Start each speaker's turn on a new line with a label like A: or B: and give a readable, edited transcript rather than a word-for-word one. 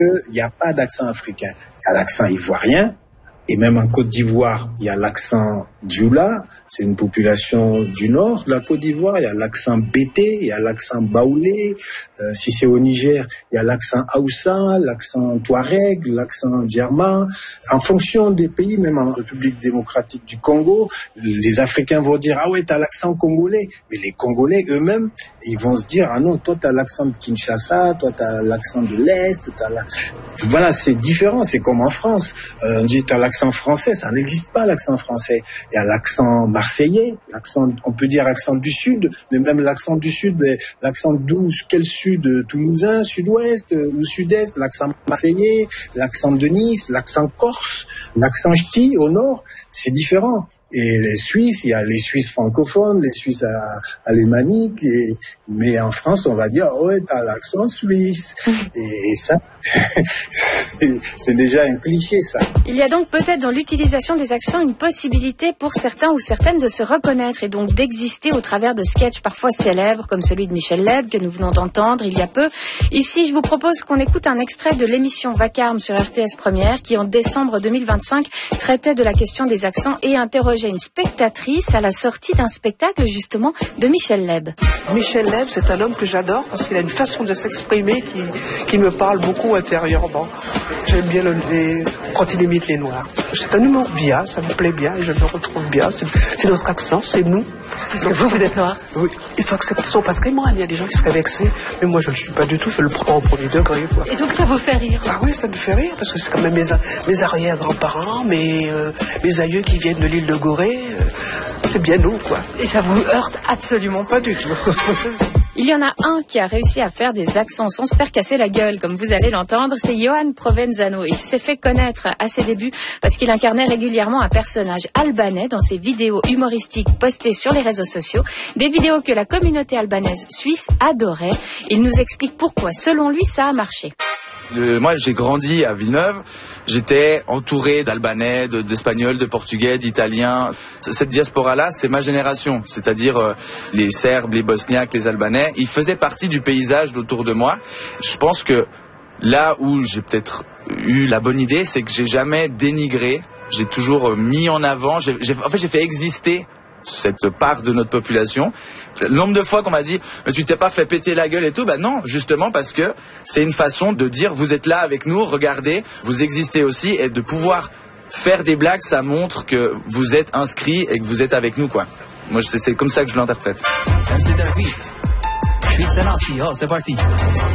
A: qu'il n'y a pas d'accent africain. Il y a l'accent ivoirien, et même en Côte d'Ivoire, il y a l'accent Djoula, c'est une population du nord de la Côte d'Ivoire, il y a l'accent Bété, il y a l'accent Baoulé, si c'est au Niger, il y a l'accent Haoussa, l'accent Touareg, l'accent Djerma. En fonction des pays, même en République démocratique du Congo, les Africains vont dire « Ah ouais, t'as l'accent congolais », mais les Congolais eux-mêmes, ils vont se dire « Ah non, toi t'as l'accent de Kinshasa, toi t'as l'accent de l'Est, Voilà, c'est différent, c'est comme en France. On dit t'as l'accent français, ça n'existe pas l'accent français. Il y a l'accent marseillais, on peut dire l'accent du sud, mais même l'accent du sud, mais l'accent d'où, quel sud, toulousain, sud-ouest ou sud-est, l'accent marseillais, l'accent de Nice, l'accent corse, l'accent ch'ti au nord, c'est différent. Et les Suisses, il y a les Suisses francophones, les Suisses alémaniques, mais en France, on va dire, oh, t'as l'accent suisse. Et ça, c'est déjà un cliché, ça.
B: Il y a donc peut-être dans l'utilisation des accents une possibilité pour certains ou certaines de se reconnaître et donc d'exister au travers de sketchs parfois célèbres, comme celui de Michel Leb que nous venons d'entendre il y a peu. Ici, je vous propose qu'on écoute un extrait de l'émission Vacarme sur RTS Première, qui en décembre 2025 traitait de la question des accents et interrogeait une spectatrice à la sortie d'un spectacle justement de Michel Leb.
C: Michel Leb, c'est un homme que j'adore parce qu'il a une façon de s'exprimer qui me parle beaucoup intérieurement. J'aime bien quand il imite les Noirs. C'est un humour bien, ça me plaît bien et je le retrouve bien. C'est notre accent, c'est nous.
B: Parce que vous êtes noir.
C: Oui, il faut accepter son patrimoine. Il y a des gens qui seraient vexés, mais moi je ne le suis pas du tout, je le prends au premier degré. Quoi.
B: Et donc ça vous fait rire?
C: Ah oui, ça me fait rire parce que c'est quand même mes arrière-grands-parents, mes aïeux qui viennent de l'île de Gorée. C'est bien nous, quoi.
B: Et ça vous heurte absolument
C: pas du tout.
B: Il y en a un qui a réussi à faire des accents sans se faire casser la gueule, comme vous allez l'entendre, c'est Yoann Provenzano. Il s'est fait connaître à ses débuts parce qu'il incarnait régulièrement un personnage albanais dans ses vidéos humoristiques postées sur les réseaux sociaux, des vidéos que la communauté albanaise suisse adorait. Il nous explique pourquoi, selon lui, ça a marché.
D: Moi, j'ai grandi à Villeneuve. J'étais entouré d'Albanais, d'Espagnols, de Portugais, d'Italiens. Cette diaspora-là, c'est ma génération. C'est-à-dire les Serbes, les Bosniaques, les Albanais. Ils faisaient partie du paysage autour de moi. Je pense que là où j'ai peut-être eu la bonne idée, c'est que j'ai jamais dénigré. J'ai toujours mis en avant. J'ai fait exister cette part de notre population. Le nombre de fois qu'on m'a dit mais tu t'es pas fait péter la gueule et tout, non, justement parce que c'est une façon de dire vous êtes là avec nous, regardez, vous existez aussi, et de pouvoir faire des blagues, ça montre que vous êtes inscrits et que vous êtes avec nous, quoi. Moi c'est comme ça que je l'interprète.